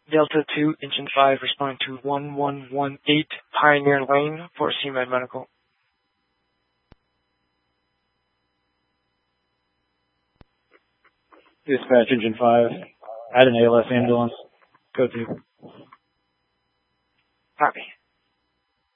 Delta 2, Engine 5, responding to 1118 Pioneer Lane for CMed Medical. Dispatch Engine 5, add an ALS ambulance. Go to. Copy.